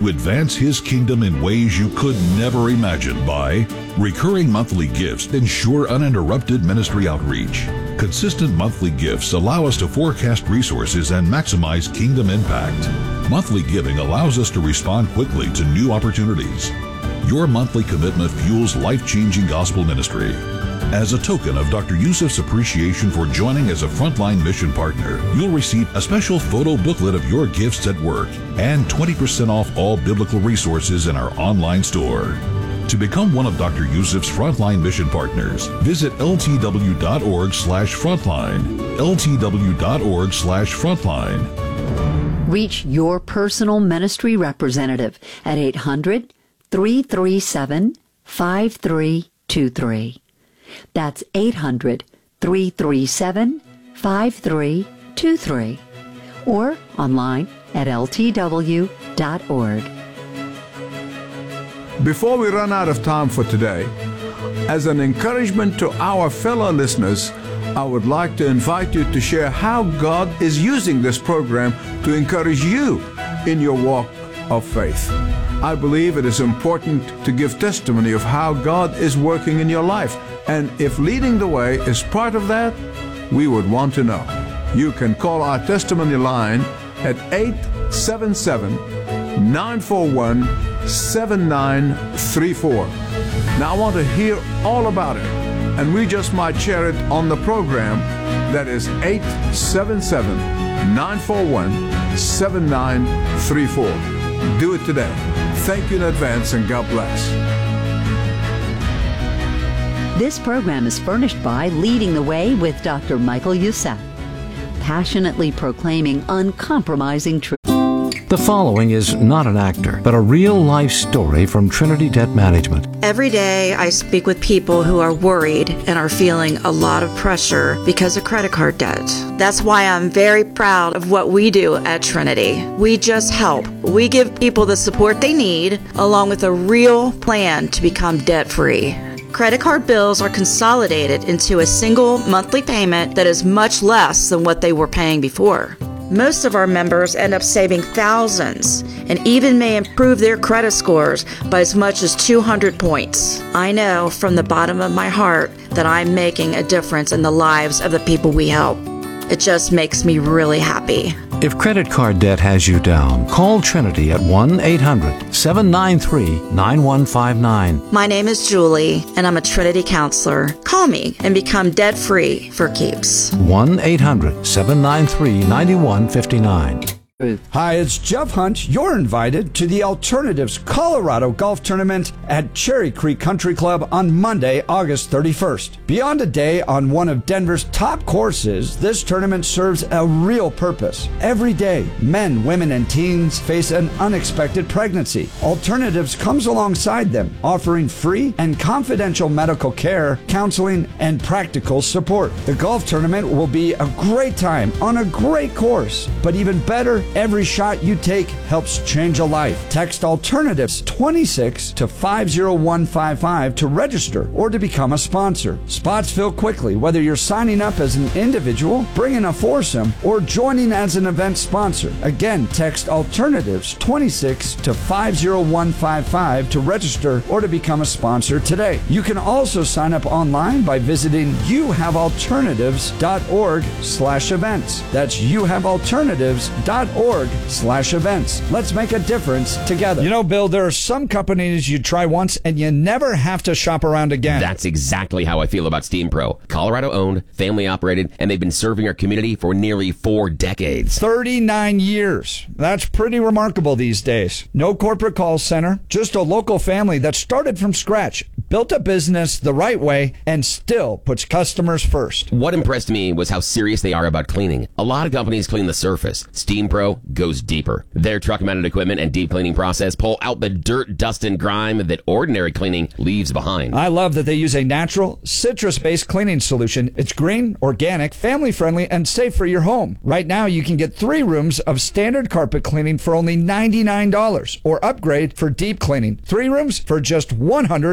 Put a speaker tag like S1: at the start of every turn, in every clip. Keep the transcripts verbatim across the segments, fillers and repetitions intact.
S1: to advance His kingdom in ways you could never imagine by recurring monthly gifts ensure uninterrupted ministry outreach. Consistent monthly gifts allow us to forecast resources and maximize kingdom impact. Monthly giving allows us to respond quickly to new opportunities. Your monthly commitment fuels life-changing gospel ministry. As a token of Doctor Yusuf's appreciation for joining as a frontline mission partner, you'll receive a special photo booklet of your gifts at work and twenty percent off all biblical resources in our online store. To become one of Doctor Yusuf's frontline mission partners, visit ltw.org slash frontline. ltw.org slash frontline.
S2: Reach your personal ministry representative at eight hundred, three three seven, five three two three. That's eight hundred, three three seven, five three two three. Or online at l t w dot org.
S3: Before we run out of time for today, as an encouragement to our fellow listeners, I would like to invite you to share how God is using this program to encourage you in your walk of faith. I believe it is important to give testimony of how God is working in your life. And if leading the way is part of that, we would want to know. You can call our testimony line at eight seven seven, nine four one, seven nine three four. Now I want to hear all about it, and we just might share it on the program. That is eight seven seven, nine four one, seven nine three four. Do it today. Thank you in advance, and God bless.
S2: This program is furnished by Leading the Way with Doctor Michael Youssef, passionately proclaiming uncompromising truth.
S4: The following is not an actor, but a real-life story from Trinity Debt Management.
S5: Every day I speak with people who are worried and are feeling a lot of pressure because of credit card debt. That's why I'm very proud of what we do at Trinity. We just help. We give people the support they need, along with a real plan to become debt-free. Credit card bills are consolidated into a single monthly payment that is much less than what they were paying before. Most of our members end up saving thousands and even may improve their credit scores by as much as two hundred points. I know from the bottom of my heart that I'm making a difference in the lives of the people we help. It just makes me really happy.
S4: If credit card debt has you down, call Trinity at one eight hundred, seven nine three, nine one five nine.
S5: My name is Julie, and I'm a Trinity counselor. Call me and become debt-free for keeps.
S4: one eight hundred, seven nine three, nine one five nine.
S6: Hi, it's Jeff Hunt. You're invited to the Alternatives Colorado Golf Tournament at Cherry Creek Country Club on Monday, August thirty-first. Beyond a day on one of Denver's top courses, this tournament serves a real purpose. Every day, men, women, and teens face an unexpected pregnancy. Alternatives comes alongside them, offering free and confidential medical care, counseling, and practical support. The golf tournament will be a great time on a great course, but even better, every shot you take helps change a life. Text Alternatives twenty-six to five zero one five five to register or to become a sponsor. Spots fill quickly, whether you're signing up as an individual, bringing a foursome, or joining as an event sponsor. Again, text Alternatives twenty-six to five zero one five five to register or to become a sponsor today. You can also sign up online by visiting you have alternatives dot org slash events. That's you have alternatives dot org slash events. Let's make a difference together.
S7: You know, Bill, there are some companies you try once and you never have to shop around again.
S8: That's exactly how I feel about Steam Pro. Colorado owned, family operated, and they've been serving our community for nearly four decades.
S7: thirty-nine years. That's pretty remarkable these days. No corporate call center, just a local family that started from scratch, built a business the right way, and still puts customers first.
S8: What impressed me was how serious they are about cleaning. A lot of companies clean the surface. Steam Pro goes deeper. Their truck-mounted equipment and deep cleaning process pull out the dirt, dust, and grime that ordinary cleaning leaves behind.
S7: I love that they use a natural, citrus-based cleaning solution. It's green, organic, family-friendly, and safe for your home. Right now, you can get three rooms of standard carpet cleaning for only ninety-nine dollars, or upgrade for deep cleaning. Three rooms for just one hundred forty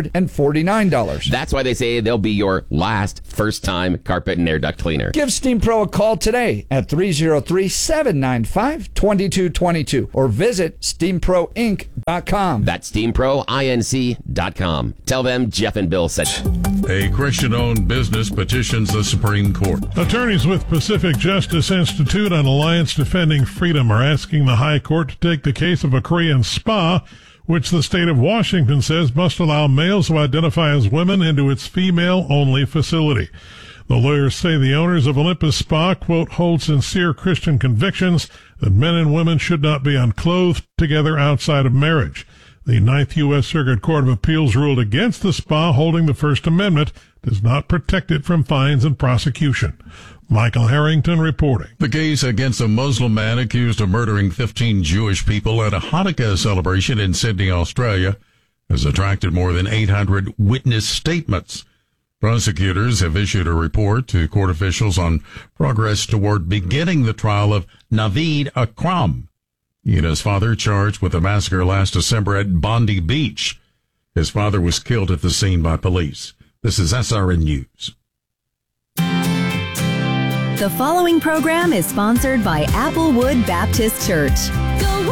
S7: forty-nine dollars.
S8: That's why they say they'll be your last first-time carpet and air duct cleaner.
S7: Give Steam Pro a call today at three oh three, seven nine five, two two two two or visit steam pro inc dot com.
S8: That's steam pro inc dot com. Tell them Jeff and Bill said.
S1: A Christian-owned business petitions the Supreme Court.
S9: Attorneys with Pacific Justice Institute and Alliance Defending Freedom are asking the High Court to take the case of a Korean spa, which the state of Washington says must allow males who identify as women into its female-only facility. The lawyers say the owners of Olympus Spa, quote, hold sincere Christian convictions that men and women should not be unclothed together outside of marriage. The Ninth U S Circuit Court of Appeals ruled against the spa, holding the First Amendment does not protect it from fines and prosecution. Michael Harrington reporting.
S1: The case against a Muslim man accused of murdering fifteen Jewish people at a Hanukkah celebration in Sydney, Australia, has attracted more than eight hundred witness statements. Prosecutors have issued a report to court officials on progress toward beginning the trial of Naveed Akram. He and his father charged with a massacre last December at Bondi Beach. His father was killed at the scene by police. This is S R N News.
S10: The following program is sponsored by Applewood Baptist Church. Go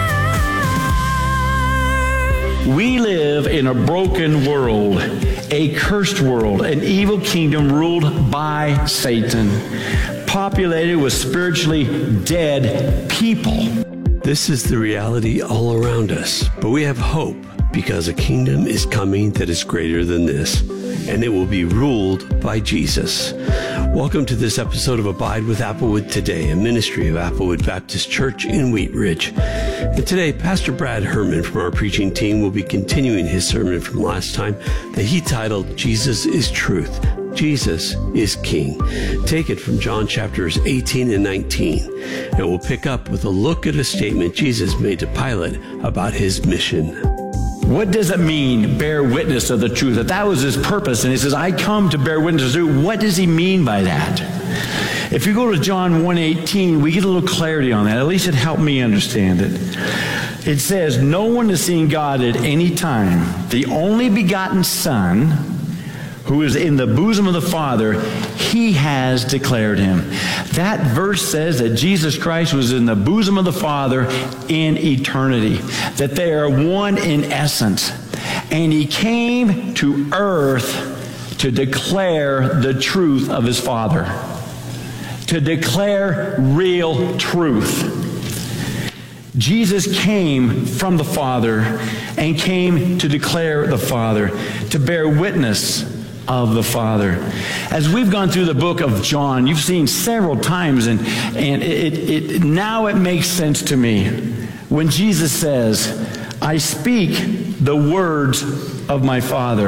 S10: Word!
S11: We live in a broken world, a cursed world, an evil kingdom ruled by Satan, populated with spiritually dead people.
S12: This is the reality all around us, but we have hope because a kingdom is coming that is greater than this, and it will be ruled by Jesus. Welcome to this episode of Abide with Applewood Today, a ministry of Applewood Baptist Church in Wheat Ridge. And today, Pastor Brad Herman from our preaching team will be continuing his sermon from last time that he titled, Jesus is Truth. Jesus is King. Take it from John chapters eighteen and nineteen, and we'll pick up with a look at a statement Jesus made to Pilate about his mission.
S11: What does it mean, bear witness of the truth? That that was his purpose. And he says, I come to bear witness of the truth. What does he mean by that? If you go to John one eighteen, we get a little clarity on that. At least it helped me understand it. It says, no one has seen God at any time. The only begotten Son, who is in the bosom of the Father, he has declared him. That verse says that Jesus Christ was in the bosom of the Father in eternity, that they are one in essence. And he came to earth to declare the truth of his Father, to declare real truth. Jesus came from the Father and came to declare the Father, to bear witness of the Father. As we've gone through the book of John, you've seen several times, and, and it, it, now it makes sense to me when Jesus says, I speak the words of my Father.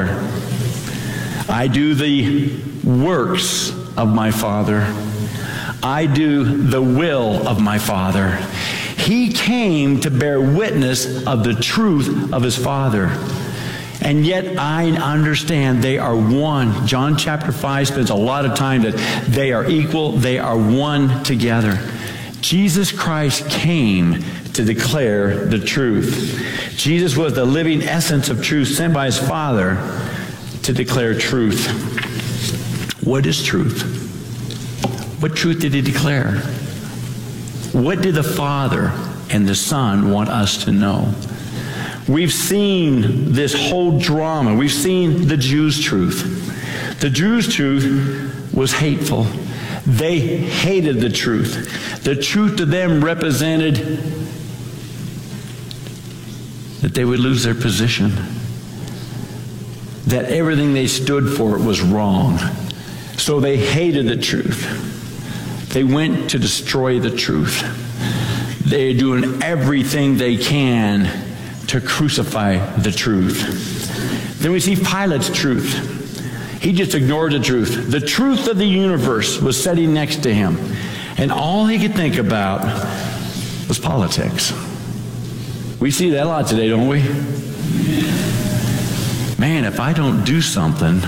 S11: I do the works of my Father. I do the will of my Father. He came to bear witness of the truth of his Father. And yet I understand they are one. John chapter five spends a lot of time that they are equal, they are one together. Jesus Christ came to declare the truth. Jesus was the living essence of truth, sent by his Father to declare truth. What is truth? What truth did he declare? What did the Father and the Son want us to know? We've seen this whole drama. We've seen the Jews' truth. The Jews' truth was hateful. They hated the truth. The truth to them represented that they would lose their position, that everything they stood for was wrong. So they hated the truth. They went to destroy the truth. They're doing everything they can to crucify the truth. Then we see Pilate's truth. He just ignored the truth. The truth of the universe was sitting next to him, and all he could think about was politics. We see that a lot today, don't we? Man, if I don't do something,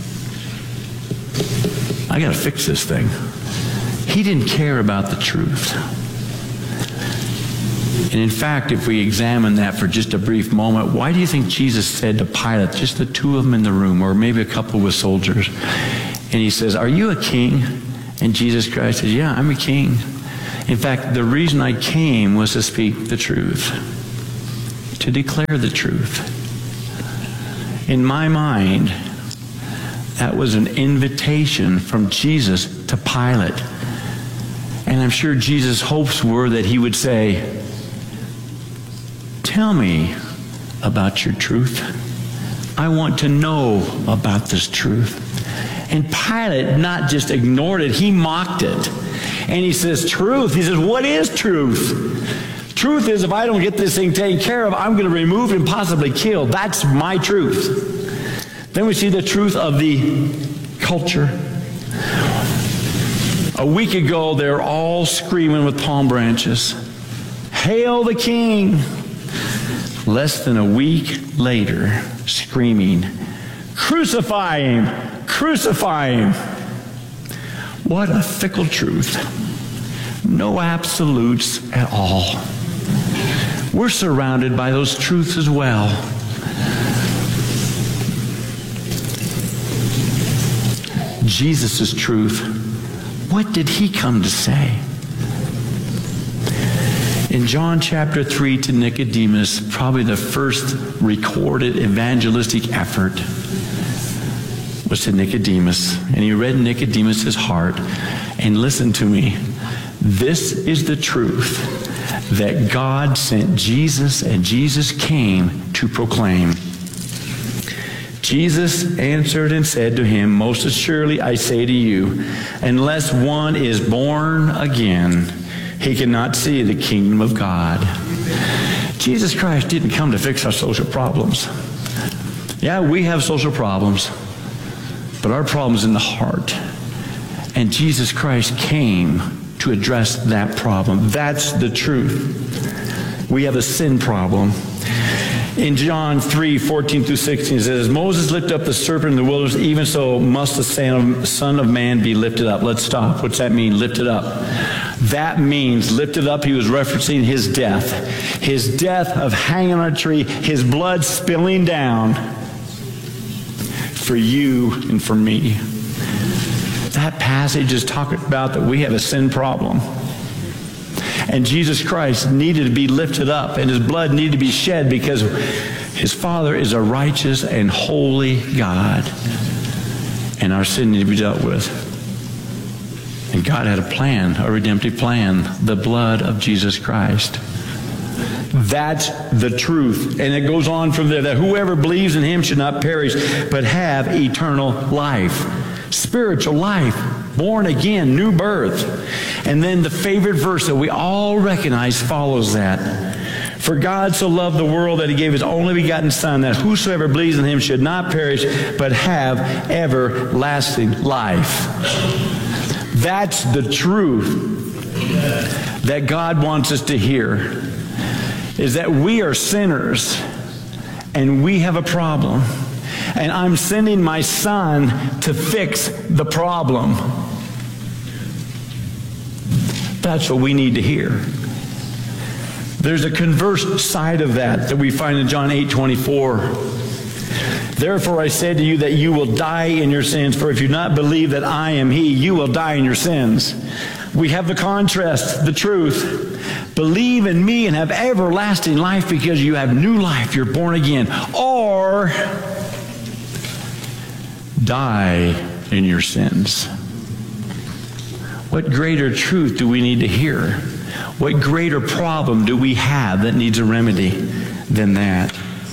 S11: I got to fix this thing. He didn't care about the truth. And in fact, if we examine that for just a brief moment, why do you think Jesus said to Pilate, just the two of them in the room, or maybe a couple with soldiers, and he says, "Are you a king?" And Jesus Christ says, "Yeah, I'm a king. In fact, the reason I came was to speak the truth, to declare the truth." In my mind, that was an invitation from Jesus to Pilate. And I'm sure Jesus' hopes were that he would say, "Tell me about your truth. I want to know about this truth." And Pilate not just ignored it, he mocked it. And he says, "Truth." He says, "What is truth? Truth is, if I don't get this thing taken care of, I'm going to remove and possibly kill. That's my truth." Then we see the truth of the culture. A week ago, they're all screaming with palm branches, "Hail the King!" Less than a week later, screaming, "Crucify him! Crucify him!" What a fickle truth. No absolutes at all. We're surrounded by those truths as well. Jesus' truth. What did he come to say? In John chapter three to Nicodemus, probably the first recorded evangelistic effort was to Nicodemus. And he read Nicodemus' heart. And listen to me. This is the truth that God sent Jesus and Jesus came to proclaim. Jesus answered and said to him, "Most assuredly I say to you, unless one is born again, he cannot see the kingdom of God." Jesus Christ didn't come to fix our social problems. Yeah, we have social problems, but our problem is in the heart. And Jesus Christ came to address that problem. That's the truth. We have a sin problem. In John three, fourteen through sixteen, it says, "Moses lifted up the serpent in the wilderness, even so must the Son of Man be lifted up." Let's stop. What's that mean, lifted up? That means lifted up, he was referencing his death. His death of hanging on a tree, his blood spilling down for you and for me. That passage is talking about that we have a sin problem. And Jesus Christ needed to be lifted up, and his blood needed to be shed because his Father is a righteous and holy God. And our sin needed to be dealt with. And God had a plan, a redemptive plan, the blood of Jesus Christ. That's the truth. And it goes on from there, that whoever believes in him should not perish, but have eternal life. Spiritual life. Born again, new birth. And then the favorite verse that we all recognize follows that. "For God so loved the world that he gave his only begotten Son, that whosoever believes in him should not perish, but have everlasting life." That's the truth that God wants us to hear, is that we are sinners and we have a problem. And I'm sending my Son to fix the problem. That's what we need to hear. There's a converse side of that that we find in John eight twenty-four. "Therefore I said to you that you will die in your sins, for if you not believe that I am he, you will die in your sins." We have the contrast, the truth. Believe in me and have everlasting life because you have new life. You're born again. Or die in your sins. What greater truth do we need to hear? What greater problem do we have that needs a remedy than that?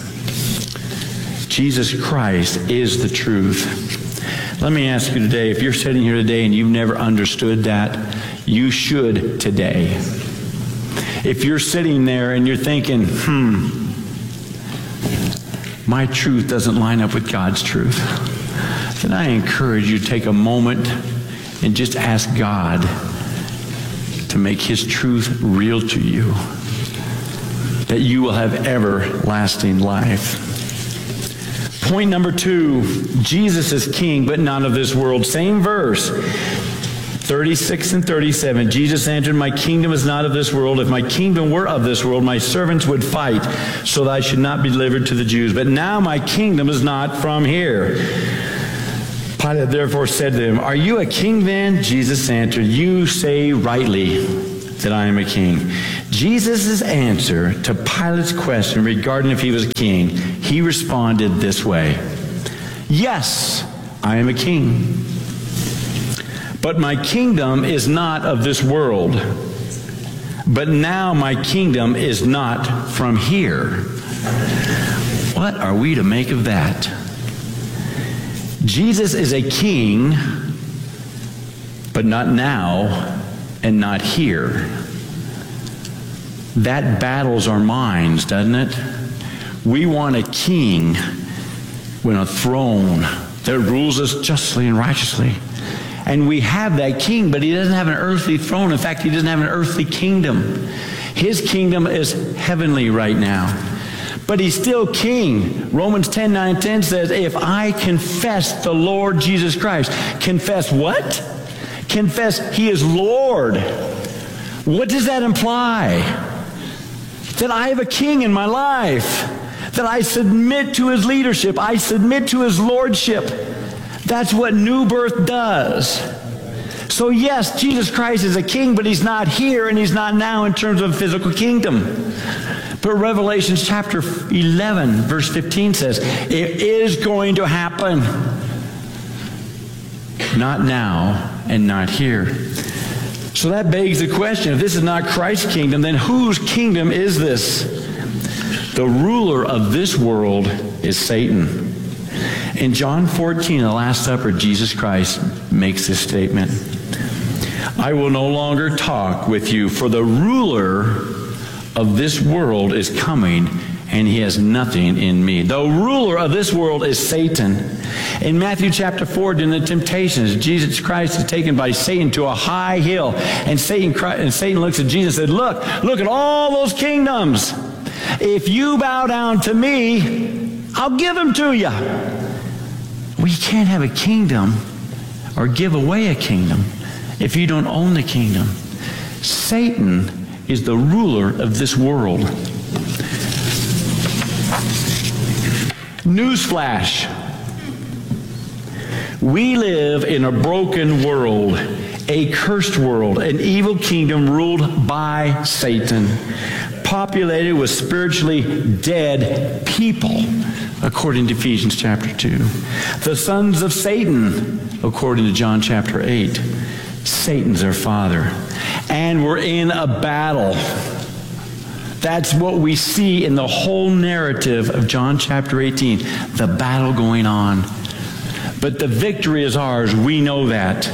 S11: Jesus Christ is the truth. Let me ask you today, if you're sitting here today and you've never understood that, you should today. If you're sitting there and you're thinking, hmm, my truth doesn't line up with God's truth, then I encourage you to take a moment and just ask God to make his truth real to you, that you will have everlasting life. Point number two, Jesus is king, but not of this world. Same verse. thirty-six and thirty-seven, Jesus answered, my kingdom is not of this world. If my kingdom were of this world, my servants would fight so that I should not be delivered to the Jews. But now my kingdom is not from here. Pilate therefore said to him, are you a king then? Jesus answered, you say rightly that I am a king. Jesus' answer to Pilate's question regarding if he was a king, he responded this way, yes, I am a king. But my kingdom is not of this world. But now my kingdom is not from here. What are we to make of that? Jesus is a king, but not now and not here. That battles our minds, doesn't it? We want a king with a throne that rules us justly and righteously. And we have that king, but he doesn't have an earthly throne. In fact, he doesn't have an earthly kingdom. His kingdom is heavenly right now. But he's still king. Romans ten, nine, ten says, if I confess the Lord Jesus Christ. Confess what? Confess he is Lord. What does that imply? That I have a king in my life. That I submit to his leadership. I submit to his lordship. That's what new birth does. So yes, Jesus Christ is a king, but he's not here and he's not now in terms of physical kingdom. But Revelation chapter eleven, verse fifteen says, it is going to happen. Not now and not here. So that begs the question, if this is not Christ's kingdom, then whose kingdom is this? The ruler of this world is Satan. In John fourteen, the Last Supper, Jesus Christ makes this statement. I will no longer talk with you, for the ruler of this world is coming, and he has nothing in me. The ruler of this world is Satan. In Matthew chapter four, during the temptations, Jesus Christ is taken by Satan to a high hill, and Satan, and Satan looks at Jesus and said, look, look at all those kingdoms. If you bow down to me, I'll give them to you. We can't have a kingdom or give away a kingdom if you don't own the kingdom. Satan is the ruler of this world. Newsflash. We live in a broken world, a cursed world, an evil kingdom ruled by Satan, populated with spiritually dead people, according to Ephesians chapter two. The sons of Satan, according to John chapter eight. Satan's their father. And we're in a battle. That's what we see in the whole narrative of John chapter eighteen. The battle going on. But the victory is ours. We know that.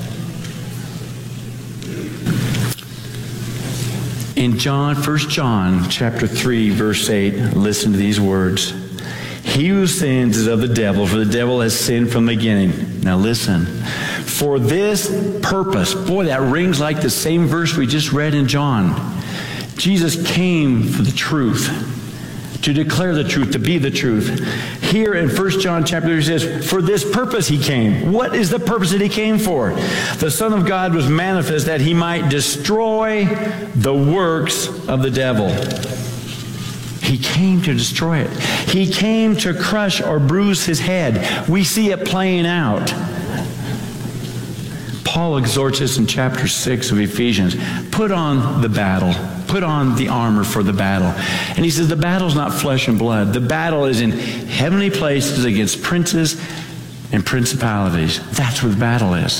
S11: In John, First John chapter three, verse eight, listen to these words. He who sins is of the devil, for the devil has sinned from the beginning. Now listen. For this purpose, boy, that rings like the same verse we just read in John. Jesus came for the truth, to declare the truth, to be the truth. Here in First John chapter three, he says, for this purpose he came. What is the purpose that he came for? The Son of God was manifest that he might destroy the works of the devil. He came to destroy it. He came to crush or bruise his head. We see it playing out. Paul exhorts us in chapter six of Ephesians, put on the battle. Put on the armor for the battle. And he says the battle's not flesh and blood. The battle is in heavenly places against princes and principalities. That's where the battle is.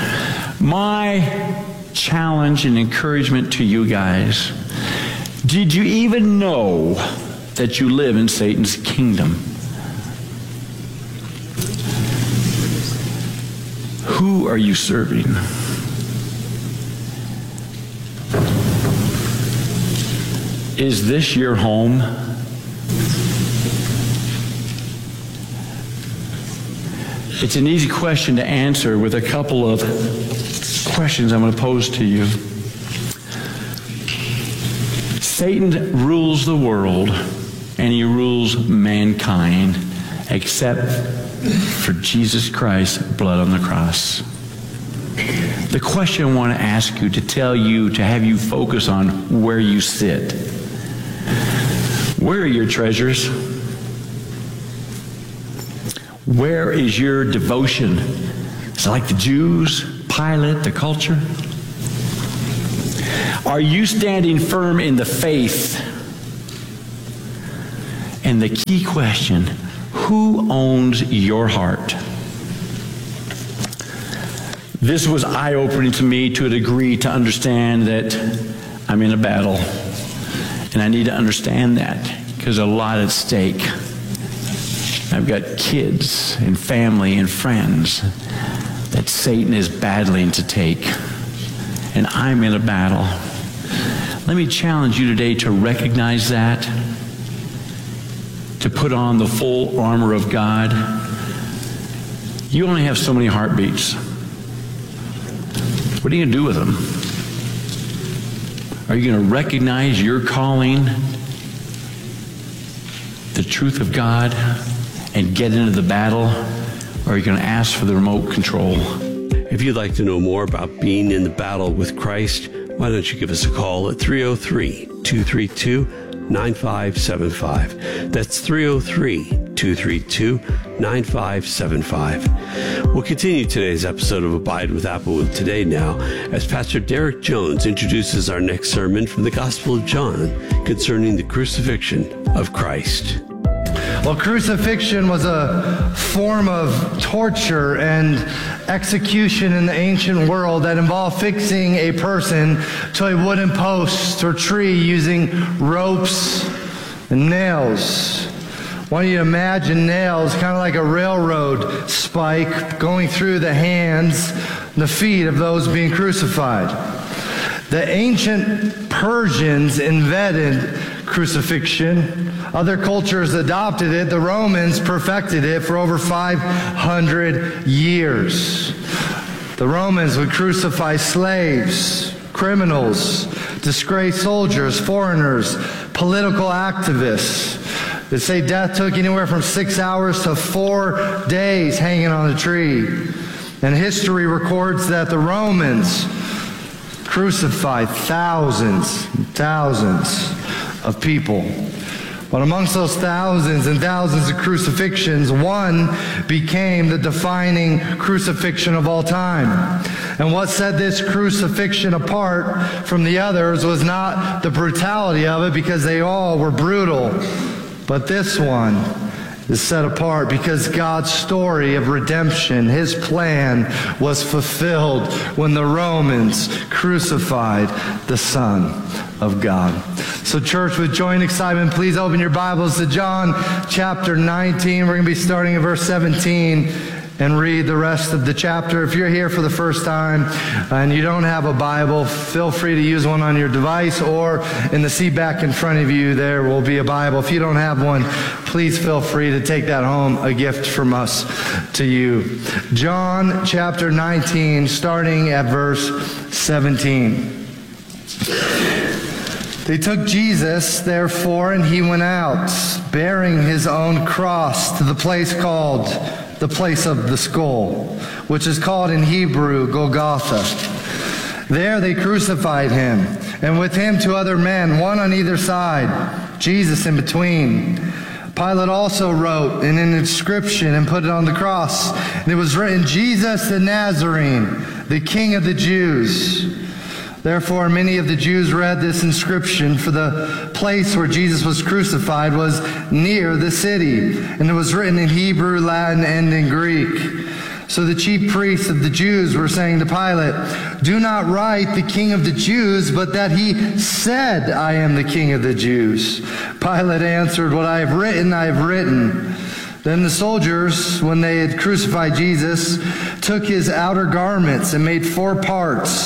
S11: My challenge and encouragement to you guys, did you even know that you live in Satan's kingdom? Who are you serving? Is this your home? It's an easy question to answer with a couple of questions I'm going to pose to you. Satan rules the world and he rules mankind except for Jesus Christ's blood on the cross. The question I want to ask you, to tell you, to have you focus on where you sit. Where are your treasures? Where is your devotion? Is it like the Jews, Pilate, the culture? Are you standing firm in the faith? And the key question, who owns your heart? This was eye-opening to me to a degree to understand that I'm in a battle. And I need to understand that because there's a lot at stake. I've got kids and family and friends that Satan is battling to take. And I'm in a battle. Let me challenge you today to recognize that, to put on the full armor of God. You only have so many heartbeats. What are you going to do with them? Are you going to recognize your calling, the truth of God, and get into the battle? Or are you going to ask for the remote control?
S12: If you'd like to know more about being in the battle with Christ, why don't you give us a call at three oh three, two three two, nine five seven five. That's three oh three, two three two, nine five seven five. We'll continue today's episode of Abide with Applewood today now as Pastor Derek Jones introduces our next sermon from the Gospel of John concerning the crucifixion of Christ.
S13: Well, crucifixion was a form of torture and execution in the ancient world that involved fixing a person to a wooden post or tree using ropes and nails. I want you to imagine nails kind of like a railroad spike going through the hands and the feet of those being crucified. The ancient Persians invented crucifixion. Other cultures adopted it. The Romans perfected it for over five hundred years. The Romans would crucify slaves, criminals, disgraced soldiers, foreigners, political activists. They say death took anywhere from six hours to four days hanging on a tree. And history records that the Romans crucified thousands and thousands of people. But amongst those thousands and thousands of crucifixions, one became the defining crucifixion of all time. And what set this crucifixion apart from the others was not the brutality of it, because they all were brutal. But this one is set apart because God's story of redemption, His plan, was fulfilled when the Romans crucified the Son of God. So church, with joy and excitement, please open your Bibles to John chapter nineteen. We're going to be starting at verse seventeen and read the rest of the chapter. If you're here for the first time and you don't have a Bible, feel free to use one on your device, or in the seat back in front of you there will be a Bible. If you don't have one, please feel free to take that home, a gift from us to you. John chapter nineteen, starting at verse seventeen. They took Jesus, therefore, and he went out, bearing his own cross, to the place called the place of the skull, which is called in Hebrew Golgotha. There they crucified him, and with him two other men, one on either side, Jesus in between. Pilate also wrote an inscription and put it on the cross. And it was written, Jesus the Nazarene, the King of the Jews. Therefore, many of the Jews read this inscription, for the place where Jesus was crucified was near the city, and it was written in Hebrew, Latin, and in Greek. So the chief priests of the Jews were saying to Pilate, "Do not write the King of the Jews, but that he said, 'I am the King of the Jews.'" Pilate answered, "What I have written, I have written." Then the soldiers, when they had crucified Jesus, took his outer garments and made four parts,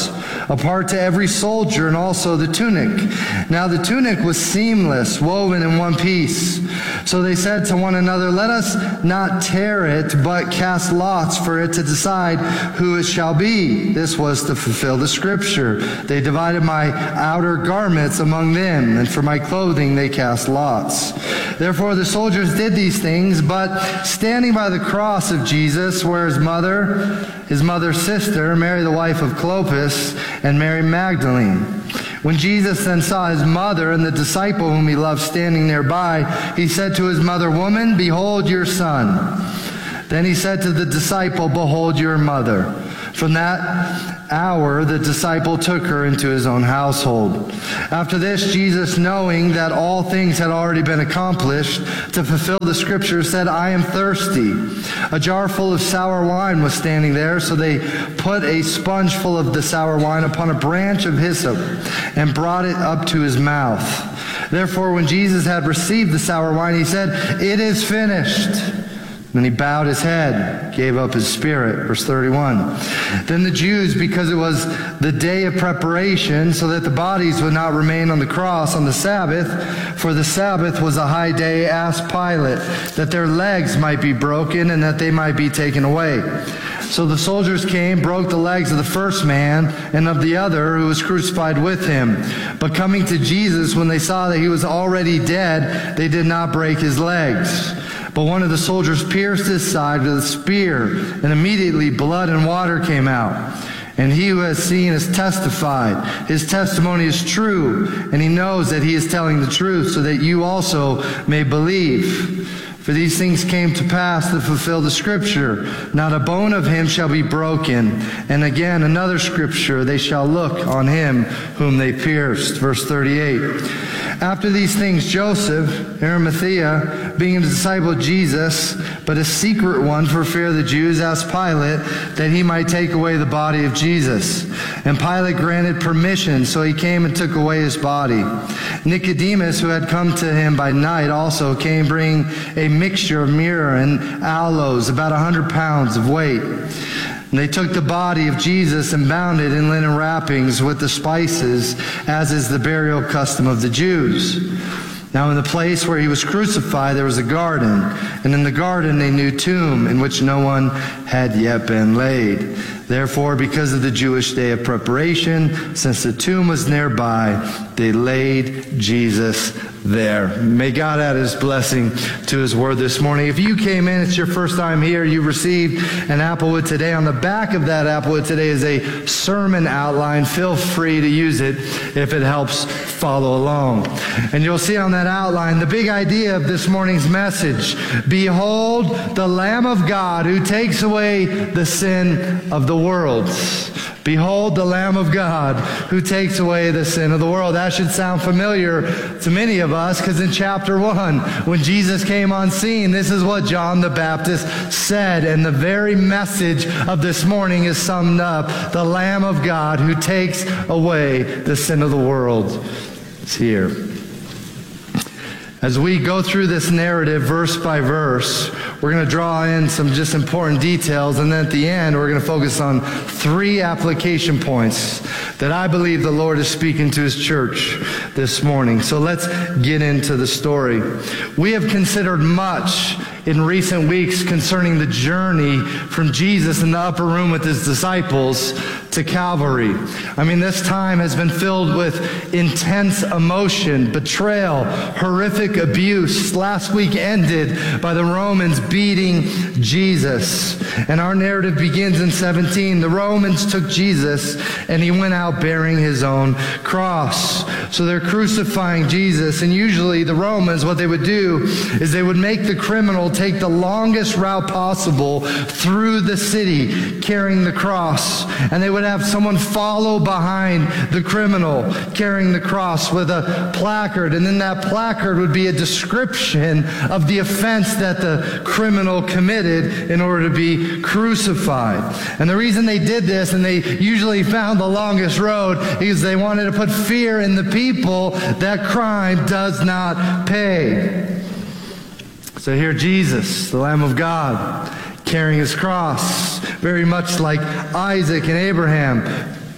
S13: a part to every soldier, and also the tunic. Now the tunic was seamless, woven in one piece. So they said to one another, let us not tear it, but cast lots for it to decide who it shall be. This was to fulfill the scripture. They divided my outer garments among them, and for my clothing they cast lots. Therefore the soldiers did these things, but standing by the cross of Jesus were his mother, his mother's sister, Mary the wife of Clopas, and Mary Magdalene. When Jesus then saw his mother and the disciple whom he loved standing nearby, he said to his mother, Woman, behold your son. Then he said to the disciple, Behold your mother. From that hour, the disciple took her into his own household. After this, Jesus, knowing that all things had already been accomplished to fulfill the scripture, said, I am thirsty. A jar full of sour wine was standing there, so they put a sponge full of the sour wine upon a branch of hyssop and brought it up to his mouth. Therefore, when Jesus had received the sour wine, he said, It is finished. Then he bowed his head, gave up his spirit. Verse thirty-one. Then the Jews, because it was the day of preparation, so that the bodies would not remain on the cross on the Sabbath, for the Sabbath was a high day, asked Pilate that their legs might be broken and that they might be taken away. So the soldiers came, broke the legs of the first man and of the other who was crucified with him. But coming to Jesus, when they saw that he was already dead, they did not break his legs. But one of the soldiers pierced his side with a spear, and immediately blood and water came out. And he who has seen has testified. His testimony is true, and he knows that he is telling the truth, so that you also may believe. For these things came to pass to fulfill the scripture. Not a bone of him shall be broken. And again, another scripture, they shall look on him whom they pierced. Verse thirty-eight. After these things, Joseph, Arimathea, being a disciple of Jesus, but a secret one for fear of the Jews, asked Pilate that he might take away the body of Jesus. And Pilate granted permission, so he came and took away his body. Nicodemus, who had come to him by night, also came bringing a mixture of myrrh and aloes, about a hundred pounds of weight. And they took the body of Jesus and bound it in linen wrappings with the spices, as is the burial custom of the Jews. Now in the place where he was crucified there was a garden, and in the garden a new tomb in which no one had yet been laid. Therefore, because of the Jewish day of preparation, since the tomb was nearby, they laid Jesus there. May God add his blessing to his word this morning. If you came in, it's your first time here, you received an Applewood Today. On the back of that Applewood Today is a sermon outline. Feel free to use it if it helps follow along. And you'll see on that outline the big idea of this morning's message. Behold the Lamb of God who takes away the sin of the world. Behold the Lamb of God who takes away the sin of the world. That should sound familiar to many of us, because in chapter one, when Jesus came on scene, this is what John the Baptist said. And the very message of this morning is summed up. The Lamb of God who takes away the sin of the world is here. As we go through this narrative verse by verse, we're going to draw in some just important details, and then at the end we're going to focus on three application points that I believe the Lord is speaking to his church this morning. So let's get into the story. We have considered much in recent weeks concerning the journey from Jesus in the upper room with his disciples to Calvary. I mean, this time has been filled with intense emotion, betrayal, horrific abuse. Last week ended by the Romans beating Jesus. And our narrative begins in seventeen. The Romans took Jesus and he went out bearing his own cross. So they're crucifying Jesus, and usually the Romans, what they would do is they would make the criminal take the longest route possible through the city carrying the cross, and they would have someone follow behind the criminal carrying the cross with a placard, and then that placard would be a description of the offense that the criminal committed in order to be crucified. And the reason they did this, and they usually found the longest road, is they wanted to put fear in the people that crime does not pay. So here Jesus, the Lamb of God, carrying his cross, very much like Isaac and Abraham,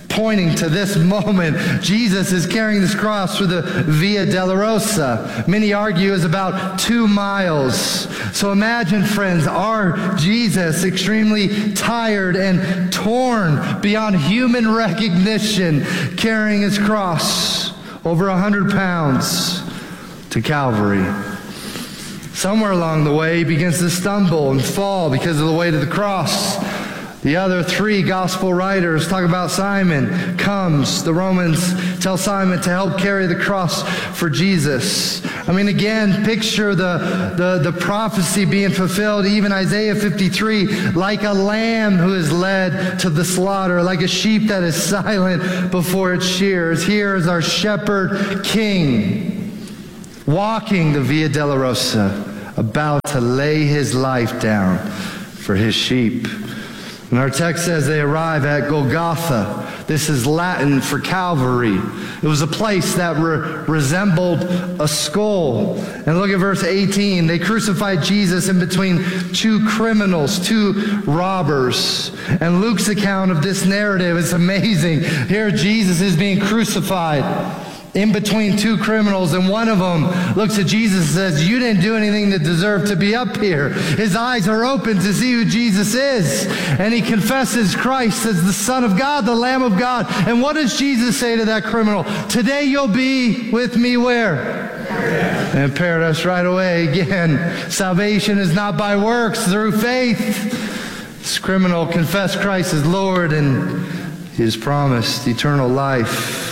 S13: pointing to this moment. Jesus is carrying this cross through the Via Dolorosa. Many argue is about two miles. So imagine, friends, our Jesus, extremely tired and torn beyond human recognition, carrying his cross over a hundred pounds to Calvary. Somewhere along the way, he begins to stumble and fall because of the weight of the cross. The other three gospel writers talk about Simon comes. The Romans tell Simon to help carry the cross for Jesus. I mean, again, picture the, the, the prophecy being fulfilled, even Isaiah fifty-three, like a lamb who is led to the slaughter, like a sheep that is silent before its shears. Here is our shepherd king, walking the Via Dolorosa, about to lay his life down for his sheep. And our text says they arrive at Golgotha. This is Latin for Calvary. It was a place that re- resembled a skull. And look at verse eighteen. They crucified Jesus in between two criminals, two robbers. And Luke's account of this narrative is amazing. Here Jesus is being crucified in between two criminals, and one of them looks at Jesus and says, "You didn't do anything to deserve to be up here." His eyes are open to see who Jesus is, and he confesses Christ as the Son of God, the Lamb of God. And what does Jesus say to that criminal? "Today you'll be with me where?" In paradise. Right away. Again, salvation is not by works, through faith. This criminal confessed Christ as Lord, and he has promised eternal life.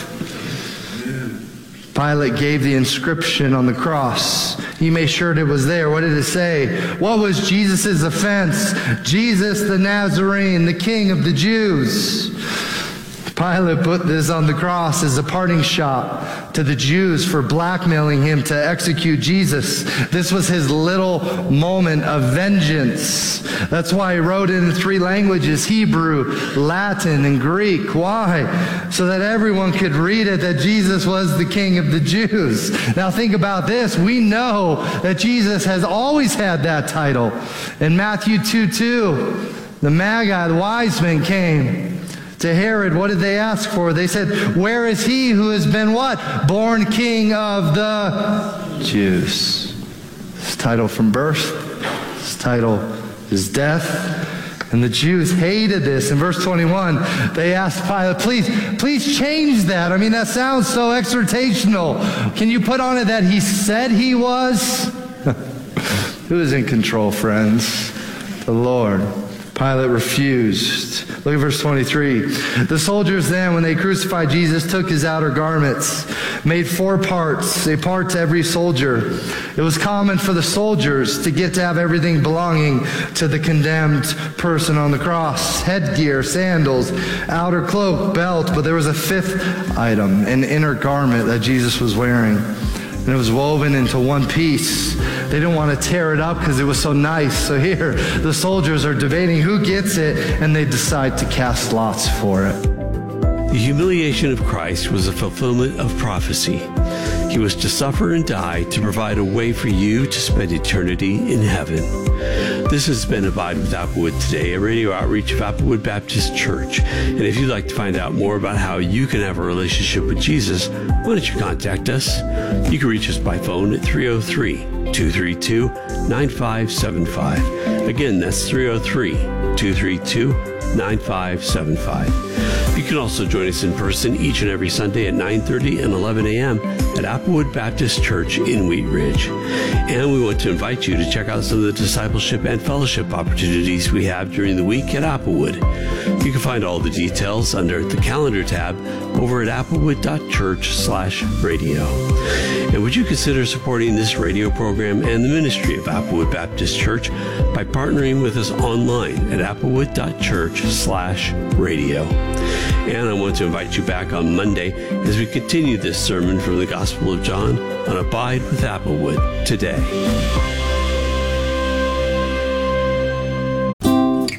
S13: Pilate gave the inscription on the cross. He made sure it was there. What did it say? What was Jesus' offense? Jesus the Nazarene, the King of the Jews. Pilate put this on the cross as a parting shot to the Jews for blackmailing him to execute Jesus. This was his little moment of vengeance. That's why he wrote it in three languages, Hebrew, Latin, and Greek. Why? So that everyone could read it, that Jesus was the King of the Jews. Now think about this. We know that Jesus has always had that title. In Matthew two two, the Magi, the wise men, came to Herod. What did they ask for? They said, "Where is he who has been" what? "Born King of the Jews." His title from birth, his title is death. And the Jews hated this. In verse twenty-one, they asked Pilate, please, please change that. I mean, that sounds so exhortational. Can you put on it that he said he was? Who is in control, friends? The Lord. Pilate refused. Look at verse twenty-three. The soldiers then, when they crucified Jesus, took his outer garments, made four parts, a part to every soldier. It was common for the soldiers to get to have everything belonging to the condemned person on the cross. Headgear, sandals, outer cloak, belt, but there was a fifth item, an inner garment that Jesus was wearing. And it was woven into one piece. They didn't want to tear it up because it was so nice. So here, the soldiers are debating who gets it, and they decide to cast lots for it.
S12: The humiliation of Christ was a fulfillment of prophecy. He was to suffer and die to provide a way for you to spend eternity in heaven. This has been Abide with Applewood today, a radio outreach of Applewood Baptist Church. And if you'd like to find out more about how you can have a relationship with Jesus, why don't you contact us? You can reach us by phone at three oh three, two three two, nine five seven five. Again, that's three oh three, two three two, nine five seven five. You can also join us in person each and every Sunday at nine thirty and eleven a.m. at Applewood Baptist Church in Wheat Ridge. And we want to invite you to check out some of the discipleship and fellowship opportunities we have during the week at Applewood. You can find all the details under the calendar tab over at applewood.church slash radio. And would you consider supporting this radio program and the ministry of Applewood Baptist Church by partnering with us online at applewood.church slash radio. And I want to invite you back on Monday as we continue this sermon from the Gospel of John on Abide with Applewood today.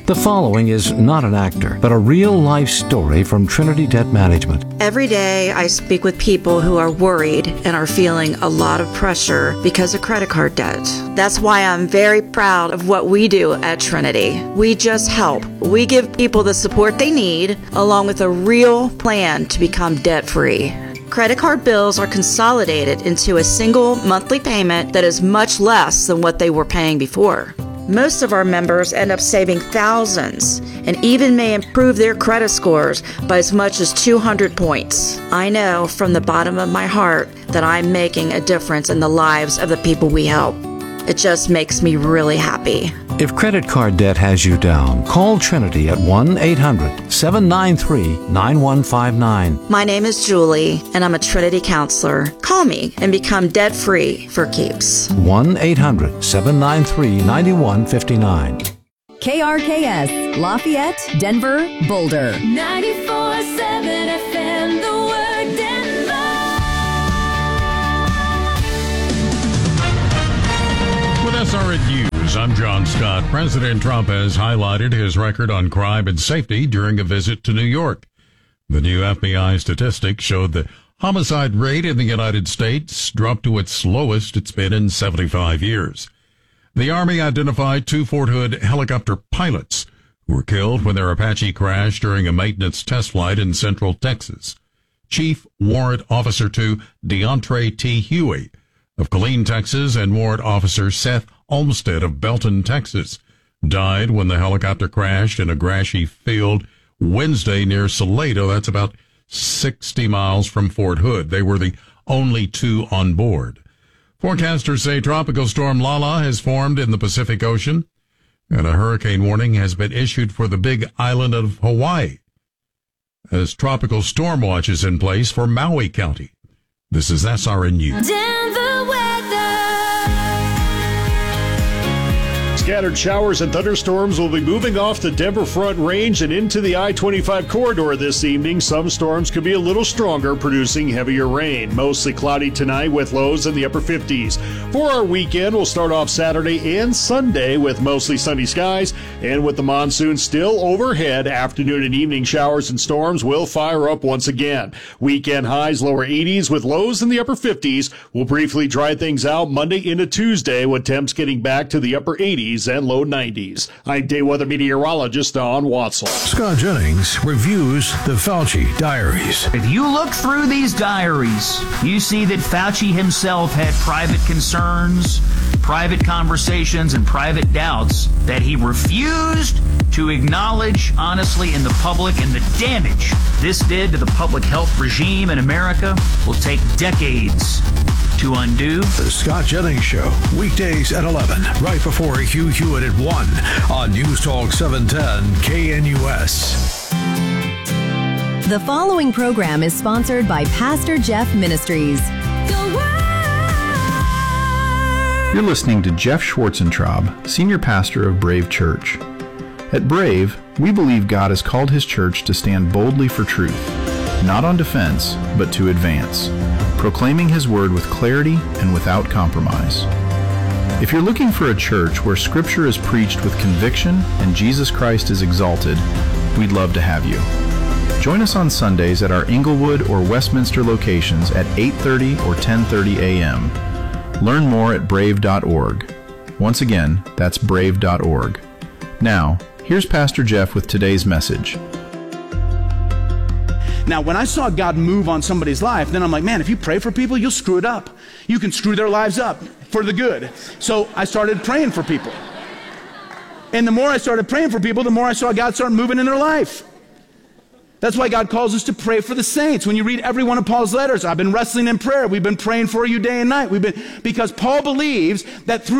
S4: The following is not an actor, but a real-life story from Trinity Debt Management.
S5: Every day I speak with people who are worried and are feeling a lot of pressure because of credit card debt. That's why I'm very proud of what we do at Trinity. We just help. We give people the support they need, along with a real plan to become debt-free. Credit card bills are consolidated into a single monthly payment that is much less than what they were paying before. Most of our members end up saving thousands and even may improve their credit scores by as much as two hundred points. I know from the bottom of my heart that I'm making a difference in the lives of the people we help. It just makes me really happy.
S4: If credit card debt has you down, call Trinity at one eight hundred seven nine three nine one five nine.
S5: My name is Julie, and I'm a Trinity counselor. Call me and become debt-free for keeps.
S4: one eight hundred seven nine three nine one five nine.
S10: K R K S, Lafayette, Denver, Boulder.
S14: ninety-four point seven F M, The Word, Denver.
S15: With S R N News, I'm John Scott. President Trump has highlighted his record on crime and safety during a visit to New York. The new F B I statistics showed the homicide rate in the United States dropped to its lowest it's been in seventy-five years. The Army identified two Fort Hood helicopter pilots who were killed when their Apache crashed during a maintenance test flight in central Texas. Chief Warrant Officer two Deontre T. Huey of Killeen, Texas, and Warrant Officer Seth Olmsted of Belton, Texas, died when the helicopter crashed in a grassy field Wednesday near Salado. That's about sixty miles from Fort Hood. They were the only two on board. Forecasters say Tropical Storm Lala has formed in the Pacific Ocean, and a hurricane warning has been issued for the big island of Hawaii, as tropical storm watch is in place for Maui County. This is S R N News.
S14: Denver weather.
S16: Scattered showers and thunderstorms will be moving off the Denver Front Range and into the I twenty-five corridor this evening. Some storms could be a little stronger, producing heavier rain. Mostly cloudy tonight with lows in the upper fifties. For our weekend, we'll start off Saturday and Sunday with mostly sunny skies, and with the monsoon still overhead, afternoon and evening showers and storms will fire up once again. Weekend highs lower eighties with lows in the upper fifties. We'll briefly dry things out Monday into Tuesday with temps getting back to the upper eighties and low nineties. I'm day weather meteorologist Don Watson.
S17: Scott Jennings reviews the Fauci diaries.
S18: If you look through these diaries, you see that Fauci himself had private concerns, private conversations, and private doubts that he refused to acknowledge honestly in the public, and the damage this did to the public health regime in America will take decades to undo.
S17: The Scott Jennings Show, weekdays at eleven, right before Hugh Hewitt at one on News Talk seven ten K N U S.
S10: The following program is sponsored by Pastor Jeff Ministries.
S19: You're listening to Jeff Schwarzentraub, Senior Pastor of Brave Church. At Brave, we believe God has called His church to stand boldly for truth, not on defense, but to advance, proclaiming His word with clarity and without compromise. If you're looking for a church where Scripture is preached with conviction and Jesus Christ is exalted, we'd love to have you. Join us on Sundays at our Inglewood or Westminster locations at eight thirty or ten thirty a.m. Learn more at brave dot org. Once again, that's brave dot org. Now, here's Pastor Jeff with today's message.
S20: Now, when I saw God move on somebody's life, then I'm like, man, if you pray for people, you'll screw it up. You can screw their lives up for the good. So I started praying for people. And the more I started praying for people, the more I saw God start moving in their life. That's why God calls us to pray for the saints. When you read every one of Paul's letters, I've been wrestling in prayer. We've been praying for you day and night. We've been, because Paul believes that through